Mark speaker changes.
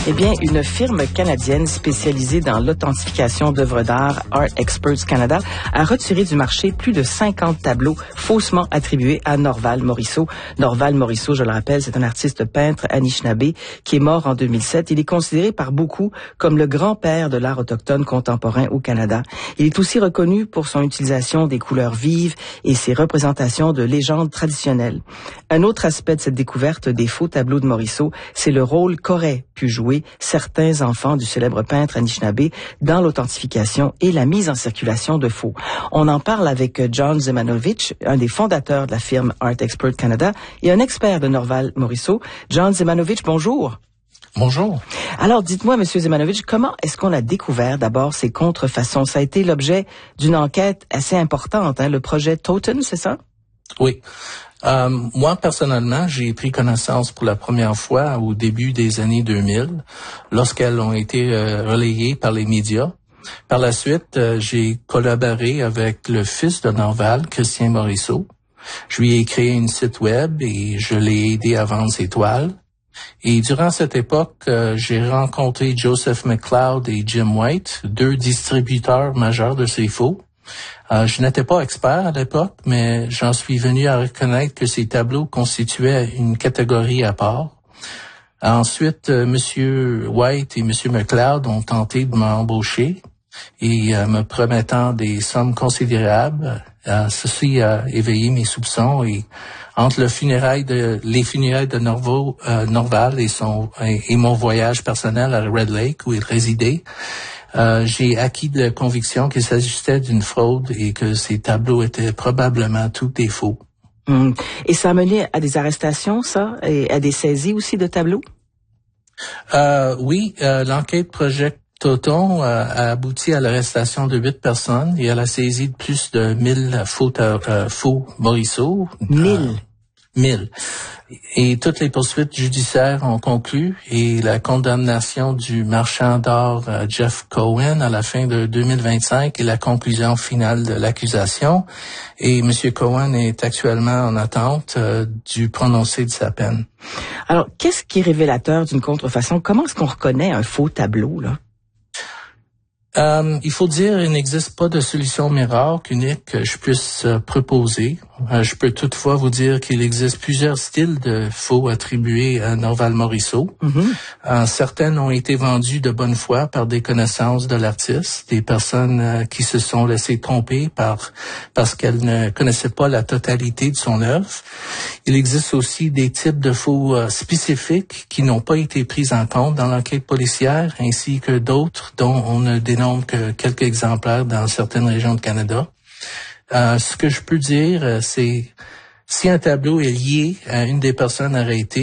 Speaker 1: Eh bien, une firme canadienne spécialisée dans l'authentification d'œuvres d'art, Art Experts Canada, a retiré du marché plus de 50 tableaux faussement attribués à Norval Morisseau. Norval Morisseau, je le rappelle, c'est un artiste peintre Anishinaabe qui est mort en 2007. Il est considéré par beaucoup comme le grand-père de l'art autochtone contemporain au Canada. Il est aussi reconnu pour son utilisation des couleurs vives et ses représentations de légendes traditionnelles. Un autre aspect de cette découverte des faux tableaux de Morisseau, c'est le rôle qu'auraient pu jouer certains enfants du célèbre peintre Anishinaabe dans l'authentification et la mise en circulation de faux. On en parle avec John Zemanovich, un des fondateurs de la firme Art Expert Canada et un expert de Norval Morisseau. John Zemanovich, bonjour.
Speaker 2: Bonjour.
Speaker 1: Alors, dites-moi, Monsieur Zemanovich, comment est-ce qu'on a découvert d'abord ces contrefaçons? Ça a été l'objet d'une enquête assez importante, le projet Totem, c'est ça?
Speaker 2: Oui. Moi, personnellement, j'ai pris connaissance pour la première fois au début des années 2000, lorsqu'elles ont été relayées par les médias. Par la suite, j'ai collaboré avec le fils de Norval, Christian Morisseau. Je lui ai créé une site web et je l'ai aidé à vendre ses toiles. Et durant cette époque, j'ai rencontré Joseph McLeod et Jim White, deux distributeurs majeurs de ces faux. Je n'étais pas expert à l'époque, mais j'en suis venu à reconnaître que ces tableaux constituaient une catégorie à part. Ensuite, Monsieur White et Monsieur McLeod ont tenté de m'embaucher et me promettant des sommes considérables. Ceci a éveillé mes soupçons et entre les funérailles de Norval et mon voyage personnel à Red Lake où il résidait, j'ai acquis de la conviction qu'il s'agissait d'une fraude et que ces tableaux étaient probablement tous des faux.
Speaker 1: Et ça a mené à des arrestations, ça, et à des saisies aussi de tableaux?
Speaker 2: Oui, l'enquête Project Toton a abouti à l'arrestation de 8 personnes et à la saisie de plus de 1000 faux Morisseau. 1000. Et toutes les poursuites judiciaires ont conclu et la condamnation du marchand d'art Jeff Cohen à la fin de 2025 est la conclusion finale de l'accusation. Et M. Cohen est actuellement en attente du prononcé de sa peine.
Speaker 1: Alors, qu'est-ce qui est révélateur d'une contrefaçon? Comment est-ce qu'on reconnaît un faux tableau, là?
Speaker 2: Il faut dire, il n'existe pas de solution miracle unique que je puisse proposer. Je peux toutefois vous dire qu'il existe plusieurs styles de faux attribués à Norval Morisseau. Certaines ont été vendues de bonne foi par des connaissances de l'artiste, des personnes qui se sont laissées tromper parce qu'elles ne connaissaient pas la totalité de son œuvre. Il existe aussi des types de faux spécifiques qui n'ont pas été pris en compte dans l'enquête policière, ainsi que d'autres dont on ne dénombre que quelques exemplaires dans certaines régions de Canada. Ce que je peux dire, c'est si un tableau est lié à une des personnes arrêtées,